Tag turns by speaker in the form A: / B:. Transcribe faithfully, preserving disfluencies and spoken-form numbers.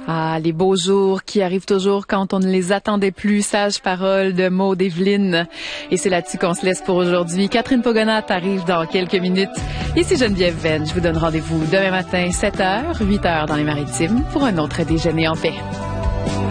A: Ah, les beaux jours qui arrivent toujours quand on ne les attendait plus. Sage parole de Maude Evelyne. Et c'est là-dessus qu'on se laisse pour aujourd'hui. Catherine Pogonat arrive dans quelques minutes. Ici Geneviève Venn. Je vous donne rendez-vous demain matin, sept heures, huit heures dans les Maritimes pour un autre déjeuner en paix.